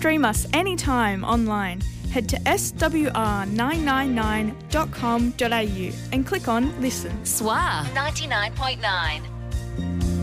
stream us anytime online. Head to swr999.com.au and click on Listen. SWR 99.9.